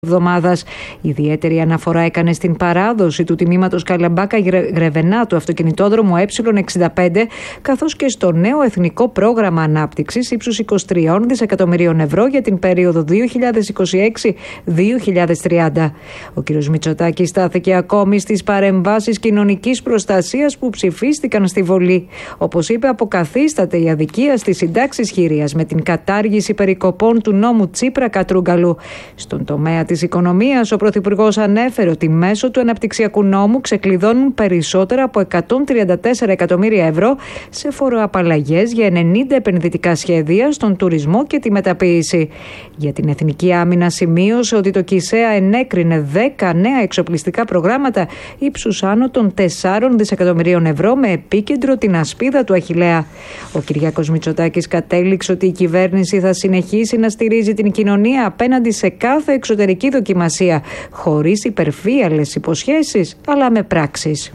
εβδομάδας. Ιδιαίτερη αναφορά έκανε στην παράδοση του τμήματος Καλαμπάκα Γρεβενά του αυτοκινητόδρομου Ε65, καθώς και στο νέο εθνικό πρόγραμμα ανάπτυξης ύψους 23 δισεκατομμυρίων ευρώ για την περίοδο 2026-2030. Ο κ. Μητσοτάκης στάθηκε ακόμη στις παρεμβάσεις κοινωνικής προστασίας που ψηφίστηκαν στη Βολή. Όπως είπε, αποκαθίσταται η αδικία στις συντάξεις χειρίας με την κατάργηση περικοπών του νόμου Τσίπρα-Κατρούγκαλου. Στον τομέα της οικονομίας, ο Πρωθυπουργός ανέφερε ότι μέσω του αναπτυξιακού νόμου ξεκλειδώνουν περισσότερα από 134 εκατομμύρια ευρώ σε φοροαπαλλαγές για 90 επενδυτικά σχέδια στον τουρισμό και τη μεταποίηση. Για την εθνική άμυνα σημείωσε ότι το ΚΙΣΕΑ ενέκρινε 10 νέα εξοπλιστικά προγράμματα ύψους άνω των 4 δισεκατομμυρίων ευρώ με επίκεντρο την ασπίδα του Αχιλλέα. Ο Κυριάκος Μητσοτάκης κατέληξε ότι η κυβέρνηση θα συνεχίσει να στηρίζει την κοινωνία απέναντι σε κάθε εξωτερική δοκιμασία, χωρίς υπερφύαλες υποσχέσεις, αλλά με πράξεις.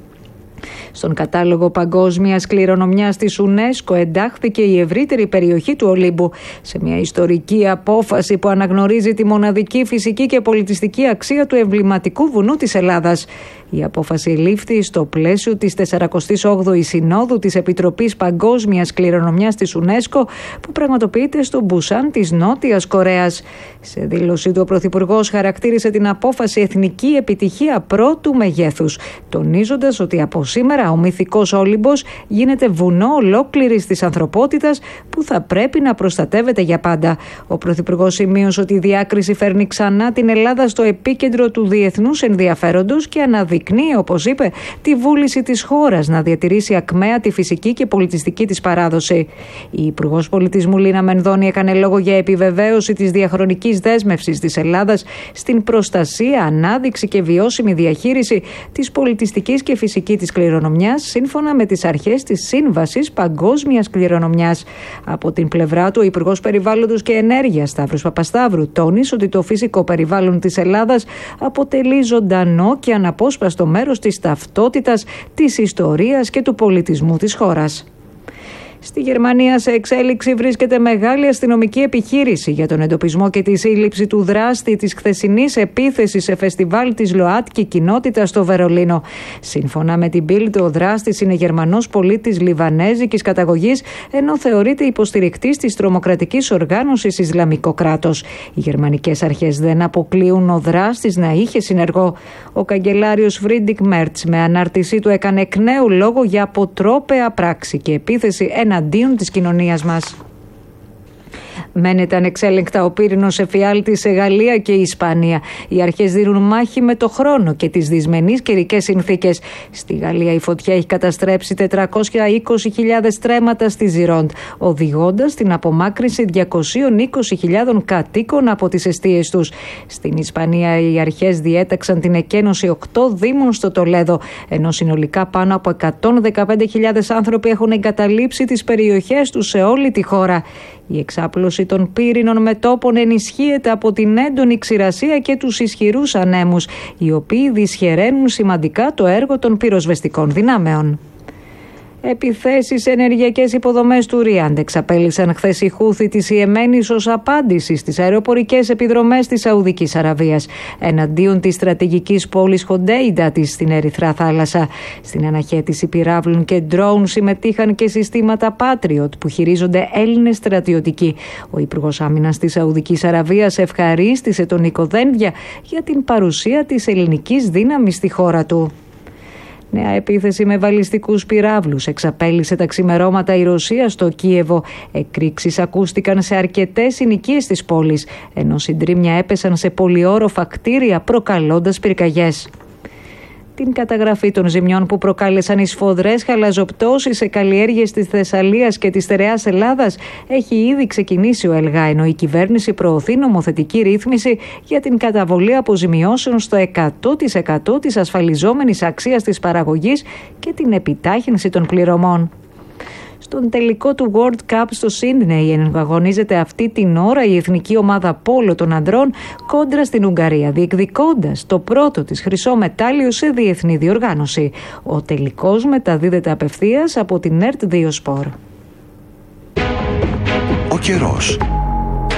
Στον κατάλογο παγκόσμιας κληρονομιάς της UNESCO εντάχθηκε η ευρύτερη περιοχή του Ολύμπου, σε μια ιστορική απόφαση που αναγνωρίζει τη μοναδική φυσική και πολιτιστική αξία του εμβληματικού βουνού της Ελλάδας. Η απόφαση λήφθη στο πλαίσιο της 48ης Συνόδου της Επιτροπής Παγκόσμιας Κληρονομιάς της UNESCO, που πραγματοποιείται στο Μπουσάν της Νότιας Κορέας. Σε δήλωσή του, ο Πρωθυπουργός χαρακτήρισε την απόφαση εθνική επιτυχία πρώτου μεγέθους, τονίζοντας ότι από σήμερα ο μυθικός Όλυμπος γίνεται βουνό ολόκληρης της ανθρωπότητας που θα πρέπει να προστατεύεται για πάντα. Ο Πρωθυπουργός σημείωσε ότι η διάκριση φέρνει ξανά την Ελλάδα στο επίκεντρο του διεθνούς ενδιαφέροντος και αναδεικνύει, όπως είπε, τη βούληση της χώρας να διατηρήσει ακμαία τη φυσική και πολιτιστική της παράδοση. Η Υπουργός Πολιτισμού Λίνα Μενδώνη έκανε λόγο για επιβεβαίωση της διαχρονικής δέσμευσης της Ελλάδας στην προστασία, ανάδειξη και βιώσιμη διαχείριση της πολιτιστικής και φυσικής της κληρονομιάς, σύμφωνα με τις αρχές της Σύμβασης Παγκόσμιας Κληρονομιάς. Από την πλευρά του, ο Υπουργός Περιβάλλοντος και Ενέργειας Σταύρος Παπασταύρου τόνισε ότι το φυσικό περιβάλλον της Ελλάδας αποτελεί ζωντανό και αναπόσπαστο μέρος της ταυτότητας, της ιστορίας και του πολιτισμού της χώρας. Στη Γερμανία σε εξέλιξη βρίσκεται μεγάλη αστυνομική επιχείρηση για τον εντοπισμό και τη σύλληψη του δράστη της χθεσινής επίθεσης σε φεστιβάλ της ΛΟΑΤΚΙ κοινότητα στο Βερολίνο. Σύμφωνα με την Bild, ο δράστης είναι Γερμανός πολίτης λιβανέζικης καταγωγής, ενώ θεωρείται υποστηρικτής της τρομοκρατικής οργάνωσης Ισλαμικό κράτος. Οι γερμανικές αρχές δεν αποκλείουν ο δράστης να είχε συνεργό. Ο καγκελάριος Φρίντρικ Μέρτς με ανάρτησή του έκανε εκ νέου λόγο για αποτρόπαια πράξη και επίθεση εναντίον της κοινωνίας μας. Μένεται ανεξέλεγκτα ο πύρινος εφιάλτης σε Γαλλία και Ισπανία. Οι αρχές δίνουν μάχη με το χρόνο και τις δυσμενείς καιρικές συνθήκες. Στη Γαλλία η φωτιά έχει καταστρέψει 420.000 στρέμματα στη Ζιρόντ, οδηγώντας την απομάκρυνση 220.000 κατοίκων από τις εστίες τους. Στην Ισπανία οι αρχές διέταξαν την εκένωση 8 δήμων στο Τολέδο, ενώ συνολικά πάνω από 115.000 άνθρωποι έχουν εγκαταλείψει τις περιοχές τους σε όλη τη χώρα. Η εξάπλωση των πύρινων μετώπων ενισχύεται από την έντονη ξηρασία και τους ισχυρούς ανέμους, οι οποίοι δυσχεραίνουν σημαντικά το έργο των πυροσβεστικών δυνάμεων. Επιθέσεις σε ενεργειακές υποδομές του Ριάντ εξαπέλυσαν χθες οι Χούθι της Ιεμένης ως απάντηση στις αεροπορικές επιδρομές της Σαουδικής Αραβίας εναντίον της στρατηγικής πόλης Χοντέιντα της στην Ερυθρά Θάλασσα. Στην αναχέτηση πυράβλων και ντρόουν συμμετείχαν και συστήματα Patriot που χειρίζονται Έλληνες στρατιωτικοί. Ο Υπουργός Άμυνας της Σαουδικής Αραβίας ευχαρίστησε τον Νίκο Δένδια για την παρουσία της ελληνικής δύναμης στη χώρα του. Νέα επίθεση με βαλιστικούς πυράβλους εξαπέλυσε τα ξημερώματα η Ρωσία στο Κίεβο. Εκρήξεις ακούστηκαν σε αρκετές συνοικίες της πόλης, ενώ συντρίμμια έπεσαν σε πολυόροφα κτίρια προκαλώντας πυρκαγιές. Την καταγραφή των ζημιών που προκάλεσαν οι σφοδρές χαλαζοπτώσεις σε καλλιέργειες της Θεσσαλίας και της στερεάς Ελλάδας έχει ήδη ξεκινήσει ο ΕΛΓΑ, ενώ η κυβέρνηση προωθεί νομοθετική ρύθμιση για την καταβολή αποζημιώσεων στο 100% της ασφαλιζόμενης αξίας της παραγωγής και την επιτάχυνση των πληρωμών. Στον τελικό του World Cup στο Σίδνεϊ αγωνίζεται αυτή την ώρα η εθνική ομάδα πόλο των ανδρών κόντρα στην Ουγγαρία, διεκδικώντας το πρώτο της χρυσό μετάλλιο σε διεθνή διοργάνωση. Ο τελικός μεταδίδεται απευθείας από την ΕΡΤ 2 Σπορ. Ο καιρός.